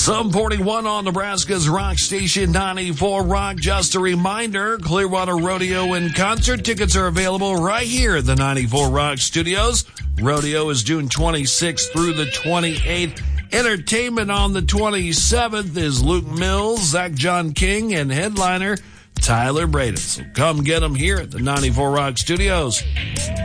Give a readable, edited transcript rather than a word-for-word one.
741 on Nebraska's rock station 94 Rock. Just a reminder, Clearwater Rodeo in concert tickets are available right here at the 94 Rock Studios. Rodeo is June 26th through the 28th. Entertainment on the 27th is Luke Mills, Zach John King, and headliner Tyler Braden. So come get them here at the 94 Rock Studios.